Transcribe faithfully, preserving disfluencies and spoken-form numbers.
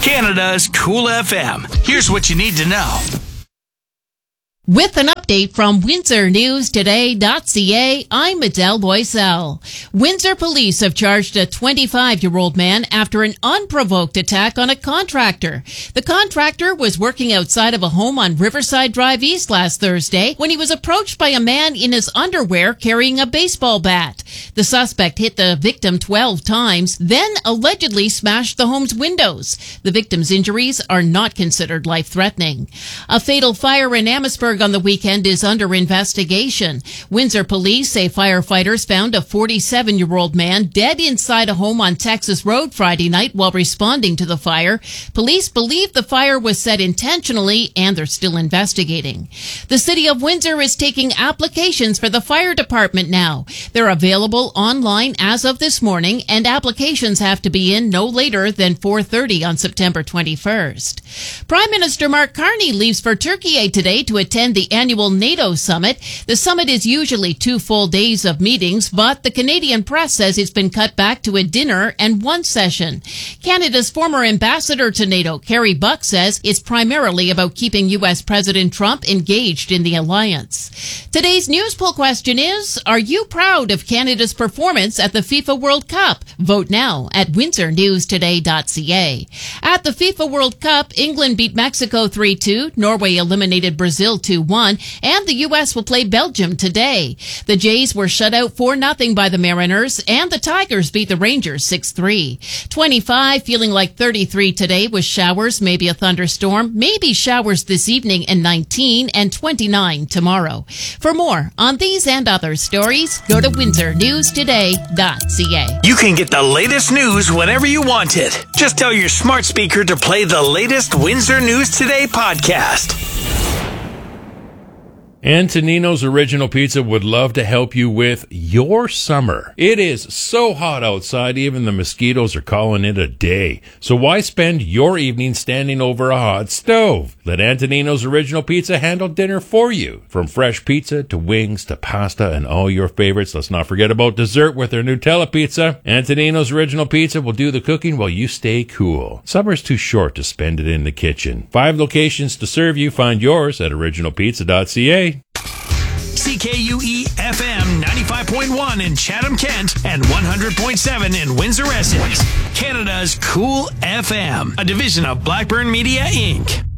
Canada's Cool F M. Here's what you need to know. With an update from Windsor News Today dot C A, I'm Adele Loisel. Windsor police have charged a twenty-five-year-old man after an unprovoked attack on a contractor. The contractor was working outside of a home on Riverside Drive East last Thursday when he was approached by a man in his underwear carrying a baseball bat. The suspect hit the victim twelve times, then allegedly smashed the home's windows. The victim's injuries are not considered life-threatening. A fatal fire in Amherstburg on the weekend is under investigation. Windsor police say firefighters found a forty-seven-year-old man dead inside a home on Texas Road Friday night while responding to the fire. Police believe the fire was set intentionally and they're still investigating. The city of Windsor is taking applications for the fire department now. They're available online as of this morning, and applications have to be in no later than four thirty on September twenty-first. Prime Minister Mark Carney leaves for Turkey today to attend the annual NATO summit. The summit is usually two full days of meetings, but the Canadian press says it's been cut back to a dinner and one session. Canada's former ambassador to NATO, Kerry Buck, says it's primarily about keeping U S President Trump engaged in the alliance. Today's news poll question is, are you proud of Canada's performance at the FIFA World Cup? Vote now at Windsor News Today dot C A. At the FIFA World Cup, England beat Mexico three two, Norway eliminated Brazil two one, and the U S will play Belgium today. The Jays were shut out four nothing by the Mariners, and the Tigers beat the Rangers six three. twenty-five, feeling like thirty-three today with showers, maybe a thunderstorm, maybe showers this evening, and nineteen, and twenty-nine tomorrow. For more on these and other stories, go to Windsor News Today dot C A. You can get the latest news whenever you want it. Just tell your smart speaker to play the latest Windsor News Today podcast. Antonino's Original Pizza would love to help you with your summer. It is so hot outside, even the mosquitoes are calling it a day. So why spend your evening standing over a hot stove? Let Antonino's Original Pizza handle dinner for you. From fresh pizza to wings to pasta and all your favorites. Let's not forget about dessert with their Nutella pizza. Antonino's Original Pizza will do the cooking while you stay cool. Summer's too short to spend it in the kitchen. Five locations to serve you. Find yours at original pizza dot C A. C K U E F M ninety-five point one in Chatham, Kent, and one hundred point seven in Windsor, Essex. Canada's Cool F M, a division of Blackburn Media, Incorporated.